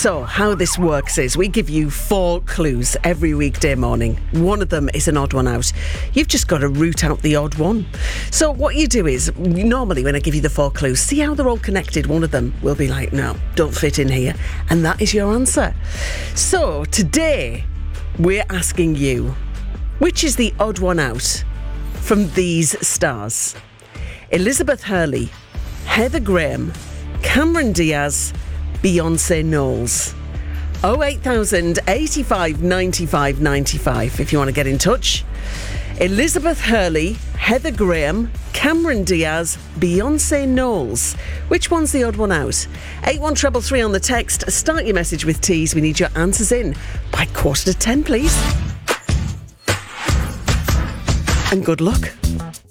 So, how this works is we give you 4 clues every weekday morning. One of them is an odd one out. You've just got to root out the odd one. So, what you do is, normally when I give you the 4 clues, see how they're all connected. One of them will be like, no, don't fit in here. And that is your answer. So, today, we're asking you, which is the odd one out from these stars? Elizabeth Hurley, Heather Graham, Cameron Diaz, Beyonce Knowles. 08000 85 95 95 if you want to get in touch. Elizabeth Hurley, Heather Graham, Cameron Diaz, Beyonce Knowles. Which one's the odd one out? 81333 on the text. Start your message with T's. We need your answers in by 9:45, please. And good luck.